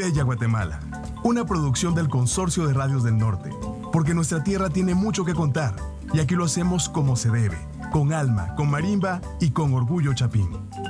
Bella Guatemala, una producción del Consorcio de Radios del Norte, porque nuestra tierra tiene mucho que contar y aquí lo hacemos como se debe, con alma, con marimba y con orgullo chapín.